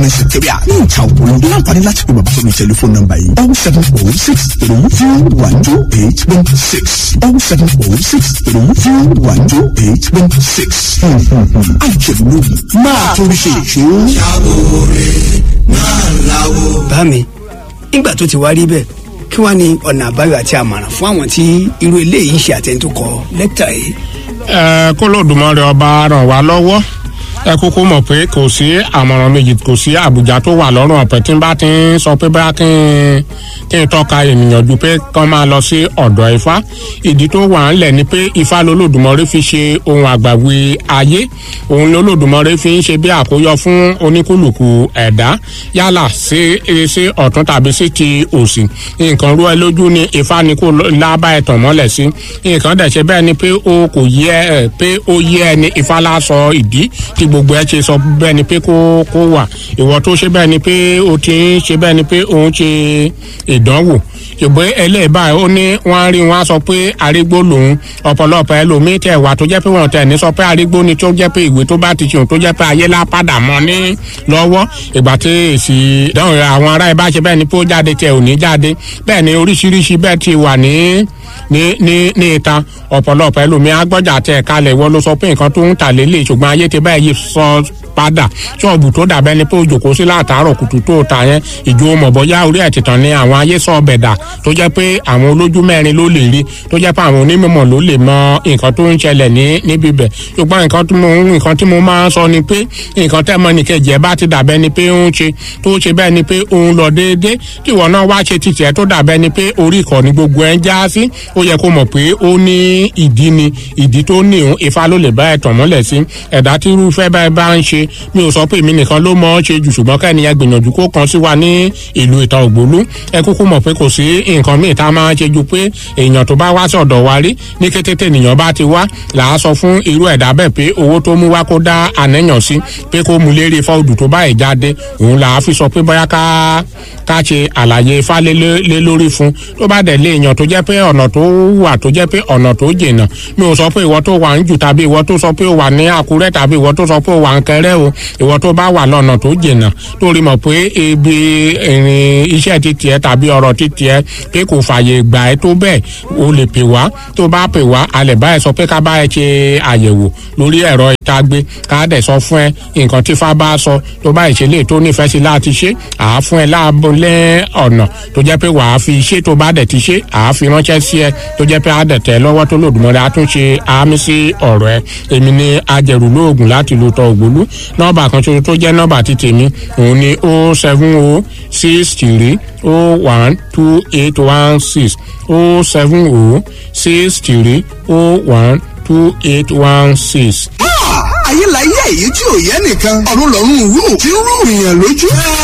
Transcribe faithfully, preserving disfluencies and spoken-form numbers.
government secretariat ní ìta òkúrò láǹfààní láti pe bàbá sórí tẹlifóònù nọ́mbà yìí oh seven oh six three zero one two eight one six oh seven oh six three zero one two eight one six. àjẹmú máa torí ṣe ìṣó. bá mi nígbà tó ti wá rí bẹ́ẹ̀ kí wàá ní ọ̀nà àbáyọ àti àmọ̀ràn fún àwọn tí irú eléyìí ṣe àtẹ̀ntukọ̀ lẹ́tà yìí. ẹ kó lódùmarè ọba ràn wá lọ́wọ́ ẹ kúkú mọ̀ pé kò sí àmọ̀ràn méjì kò sí àbùjá tó wà lọ́rùn ọ̀pẹ tí n bá ti ń sọ pé bá kí n kí n tọ́ka ènìyàn ju pé kán máa lọ sí ọ̀dọ̀ ifá ìdí tó wà ńlẹ̀ ni pé ifá lolódùmarè fi ṣe ohun àgbàwí ayé òun lolódùmarè fi ń ṣe bí àkóyọ fún oníkúlùkù ẹ̀dá yálà sí sí ọ̀tún tàbí sí ti òsì nǹkan rú ẹ lójú ni ifá ni kò lábá ẹ̀ tàn mọ́lẹ̀ sí nǹkan dẹ̀ ṣe bẹ́ẹ̀ ni pé ó kò yẹ ẹ pé ó yẹ ẹ ní ifá lásọ ìdí tí gbogbo ẹ ṣe sọ bẹ́ẹ̀ ni pé kó kó wà ìwọ tó ṣe bẹ́ẹ̀ ni pé o ti ń ṣe bẹ́ẹ̀ ni pé òun ṣe ìdánwò ṣùgbọ́n eléyìí báyìí ó ní wọ́n á rí wọn á sọ pé arígbó lòun ọ̀pọ̀lọpọ̀ ẹlòmíín tẹ̀ wá tó jẹ́ pé wọ́n tẹ̀ ní sọ pé arígbó ni tó jẹ́ pé ìwé tó bá ti ṣe òun tó jẹ́ pé ayé lápadà mọ́ ní lọ́wọ́ ìgbà tí èsì ìdánwò àwọn ará ẹ̀ bá ṣe bẹ́ẹ̀ ni pé ó jáde tẹ̀ ò ní jáde bẹ́ẹ̀ ni oríṣiríṣi bẹ́ẹ̀ ti wà ní ní ní ní ìta ọ̀pọ̀lọpọ̀ ẹlòmíín agbọ́jà tẹ̀ kalẹ̀ wọ́n ló sọ pé nǹkan tó ń tà lélẹ̀ ṣùgbọ́n ayé ti báyìí sọ padà ṣọ́ọ̀bù tó dàbẹ́ ni pé òjòkó sí látàárọ̀ kùtù tó ta yẹn ìjó mọ̀bọ́yá orí ẹ̀ tìtàn ni àwọn ayé sọ ọbẹ̀ dà tó jẹ́ pé àwọn olójú mẹ́rin ló lè rí tó jẹ́ pé àwọn onímọ̀ ló lè mọ nǹkan tó ń ṣẹlẹ̀ ní níbi bẹ̀ ṣùgbọ́n nǹkan tí mo nǹkan tí mo máa ń sọ ni pé nǹkan tẹ́ mọ nìkejì ẹ̀ bá ti dàbẹ́ ni pé ó ń ṣe tó ṣe bẹ́ẹ̀ ni pé òun lọ déédé tí ìwọ náà wá ṣe títì ẹ̀ tó dàbẹ́ ni pé orí ìkànnì gbogbo ẹ̀ ń já sí ó yẹ kó mọ̀ pé ó ní ìdí ni ìdí tó ní òun ifá ló lè bá ẹ̀ tàn mọ́lẹ̀ sí ẹ̀dá tí irúfẹ́ bá ẹ bá ń ṣe mi ò sọ pé èmi nìkan ló mọ̀ ọ́ ṣe jù ṣùgbọ́n kẹ́niyàn gbìyànjú kó kan sí wa ní ìlú Ìta Ògbólú ẹ kúkú mọ̀ pé kò sí nǹkan míì tá a máa ṣe ju pé èèyàn tó bá wá sí ọ̀dọ̀ wa rí ní kété tènìyàn bá ti wá là á sọ fún irú ẹ̀dá bẹ́ẹ̀ pé owó tó mú wá kó dá àníyàn sí pé kó mú lérí ifá odù tó bá ẹ̀ jáde òun là á fi sọ pé bóyá ká ká ṣe àlàyé ifá lé lórí fún tó bá dẹ̀ lé èèyàn tó jẹ́ pé ọ̀nà tó wà tó jẹ́ pé ọ̀nà tó jìnnà mi ò sọ pé ìwọ tó wà ń jù tàbí ìwọ tó sọ pé ó wà ní Àkúrẹ́ tàbí ìwọ tó sọ pé ó wà ń Kẹrẹ́ o ìwọ tó bá wà lọ́nà tó jìnnà tó rí mọ̀ pé ibi ìrìn iṣẹ́ títì ẹ tàbí ọ̀rọ̀ títì ẹ pé kò fààyè gbà ẹ tó bẹ́ẹ̀ o lè pè wá tó bá pè wá a lè bá ẹ sọ pé ká bá ẹ ṣe àyẹ̀wò lórí ẹ̀rọ ìtagbé ká dẹ̀ sọ fún ẹ nǹkan tí fá bá sọ tó bá ìṣẹ̀lẹ̀ tó nífẹ̀ẹ́ sí láti ṣe àá fún ẹ láàbò lẹ́ ọ̀nà tó jẹ́ pé wàá fi ṣe tó bá dẹ̀ ti ṣe àá fi ránṣẹ́ sí ẹ tó jẹ́ pé á dẹ̀ tẹ̀ lọ́wọ́ tó lòdùmọ̀rẹ́ á tún ṣe àmì sí ọ̀rọ̀ ẹ èmi ni ajẹ̀rù lóògùn láti lu tọ Ògbólú nọ́ọ̀bà kan ṣoṣo tó jẹ́ nọ́ọ̀bà ti tèmi òun ni o seven o six three o one two eight one six o seven o six three o one two eight one six. ayé la yé èyí tí ò yẹ nìkan ọ̀run lọ́run wúrù tí ń rú ìyàn lójú.